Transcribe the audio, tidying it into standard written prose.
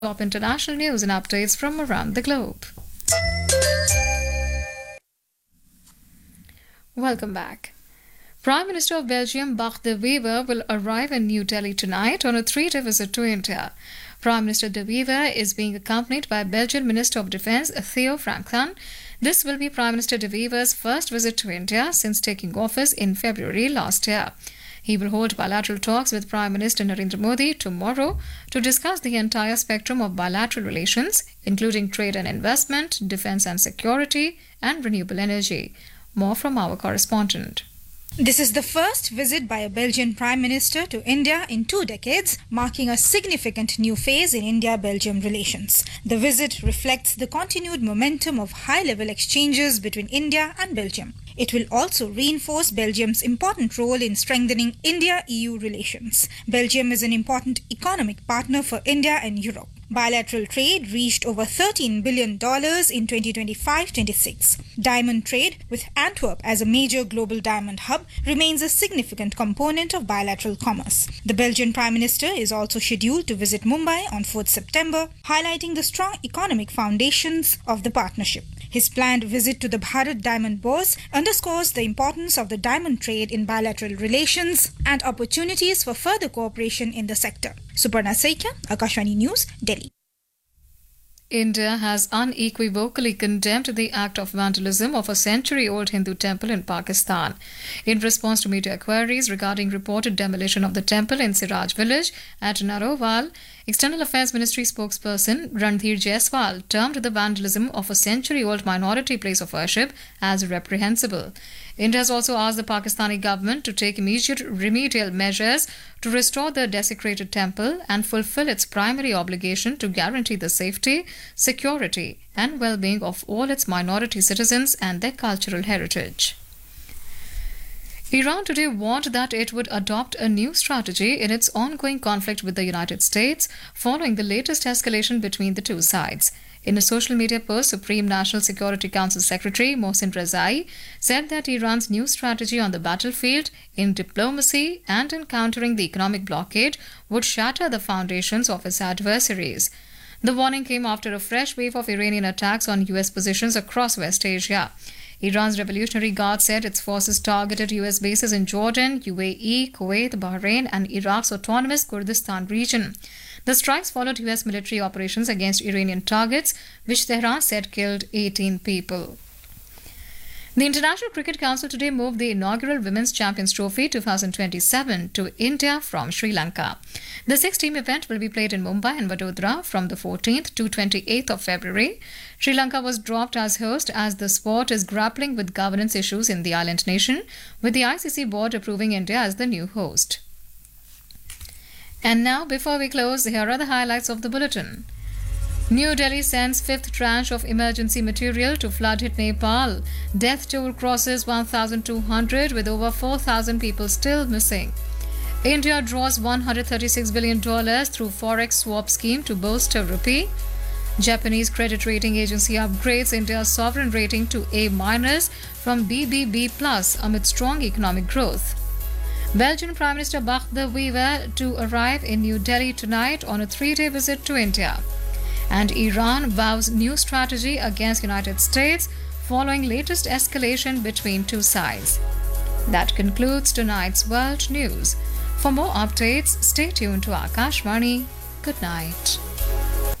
top international news and updates from around the globe. Welcome back. Prime Minister of Belgium Bart de Wever will arrive in New Delhi tonight on a three-day visit to India. Prime Minister de Wever is being accompanied by Belgian Minister of Defence Theo Franklin. This will be Prime Minister de Wever's first visit to India since taking office in February last year. He will hold bilateral talks with Prime Minister Narendra Modi tomorrow to discuss the entire spectrum of bilateral relations, including trade and investment, defence and security, and renewable energy. More from our correspondent. This is the first visit by a Belgian Prime Minister to India in 2 decades, marking a significant new phase in India-Belgium relations. The visit reflects the continued momentum of high-level exchanges between India and Belgium. It will also reinforce Belgium's important role in strengthening India-EU relations. Belgium is an important economic partner for India and Europe. Bilateral trade reached over $13 billion in 2025-26. Diamond trade, with Antwerp as a major global diamond hub, remains a significant component of bilateral commerce. The Belgian Prime Minister is also scheduled to visit Mumbai on 4th September, highlighting the strong economic foundations of the partnership. His planned visit to the Bharat Diamond Bourse underscores the importance of the diamond trade in bilateral relations and opportunities for further cooperation in the sector. Suparna Saikia, Akashvani News, Delhi. India has unequivocally condemned the act of vandalism of a century-old Hindu temple in Pakistan. In response to media queries regarding reported demolition of the temple in Siraj village at Narowal, External Affairs Ministry spokesperson Randhir Jaiswal termed the vandalism of a century-old minority place of worship as reprehensible. India has also asked the Pakistani government to take immediate remedial measures to restore the desecrated temple and fulfill its primary obligation to guarantee the safety, security, and well-being of all its minority citizens and their cultural heritage. Iran today warned that it would adopt a new strategy in its ongoing conflict with the United States following the latest escalation between the two sides. In a social media post, Supreme National Security Council Secretary Mohsen Rezai said that Iran's new strategy on the battlefield, in diplomacy and in countering the economic blockade, would shatter the foundations of its adversaries. The warning came after a fresh wave of Iranian attacks on U.S. positions across West Asia. Iran's Revolutionary Guard said its forces targeted U.S. bases in Jordan, UAE, Kuwait, Bahrain, and Iraq's autonomous Kurdistan region. The strikes followed U.S. military operations against Iranian targets, which Tehran said killed 18 people. The International Cricket Council today moved the inaugural Women's Champions Trophy 2027 to India from Sri Lanka. The six-team event will be played in Mumbai and Vadodara from the 14th to 28th of February. Sri Lanka was dropped as host as the sport is grappling with governance issues in the island nation, with the ICC board approving India as the new host. And now, before we close, here are the highlights of the bulletin. New Delhi sends fifth tranche of emergency material to flood-hit Nepal. Death toll crosses 1,200 with over 4,000 people still missing. India draws $136 billion through Forex swap scheme to bolster rupee. Japanese credit rating agency upgrades India's sovereign rating to A- from BBB+ amid strong economic growth. Belgian Prime Minister Bart de Wever to arrive in New Delhi tonight on a three-day visit to India. And Iran vows new strategy against United States following latest escalation between two sides. That concludes tonight's World News. For more updates, stay tuned to Akashvani. Good night.